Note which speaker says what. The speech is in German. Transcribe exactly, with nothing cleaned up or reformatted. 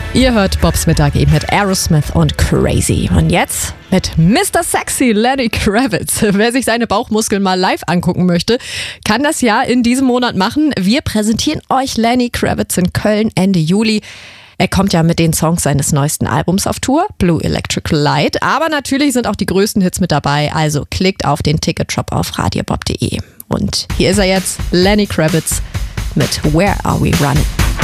Speaker 1: Ihr hört Bobs Mittag eben mit Aerosmith und Crazy. Und jetzt mit Mister Sexy Lenny Kravitz. Wer sich seine Bauchmuskeln mal live angucken möchte, kann das ja in diesem Monat machen. Wir präsentieren euch Lenny Kravitz in Köln Ende Juli. Er kommt ja mit den Songs seines neuesten Albums auf Tour, Blue Electric Light. Aber natürlich sind auch die größten Hits mit dabei. Also klickt auf den Ticketshop auf radiobob punkt de. Und hier ist er jetzt, Lenny Kravitz mit Where Are We Running?